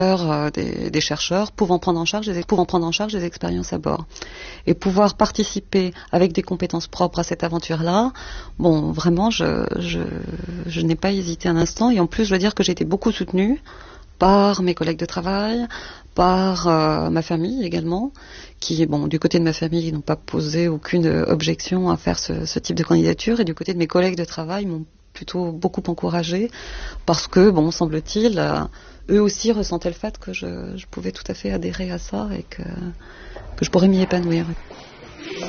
des chercheurs pouvant prendre en charge des expériences à bord et pouvoir participer avec des compétences propres à cette aventure-là. Bon, vraiment, je n'ai pas hésité un instant et en plus, je dois dire que j'ai été beaucoup soutenue par mes collègues de travail, par ma famille également, qui, bon, du côté de ma famille, ils n'ont pas posé aucune objection à faire ce type de candidature et du côté de mes collègues de travail, m'ont plutôt beaucoup encouragée parce que, bon, semble-t-il, eux aussi ressentaient le fait que je pouvais tout à fait adhérer à ça et que je pourrais m'y épanouir.